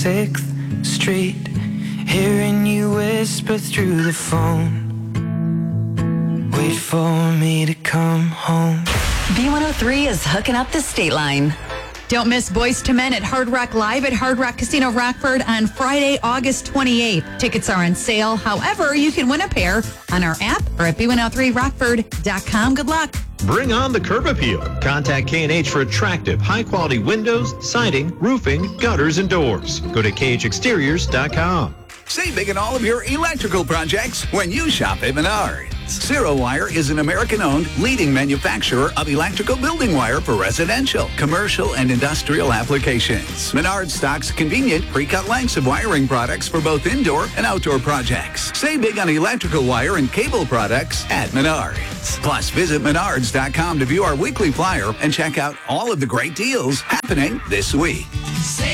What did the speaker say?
6th Street, hearing you whisper through the phone. Wait for me to come home. B103 is hooking up the state line. Don't miss Boyz II Men at Hard Rock Live at Hard Rock Casino Rockford on Friday, August 28th. Tickets are on sale. However, you can win a pair on our app or at b103rockford.com. Good luck. Bring on the curb appeal. Contact K&H for attractive, high-quality windows, siding, roofing, gutters, and doors. Go to khexteriors.com. Save big on all of your electrical projects when you shop at Menards. Zero Wire is an American-owned leading manufacturer of electrical building wire for residential, commercial, and industrial applications. Menards stocks convenient pre-cut lengths of wiring products for both indoor and outdoor projects. Save big on electrical wire and cable products at Menards. Plus, visit Menards.com to view our weekly flyer and check out all of the great deals happening this week.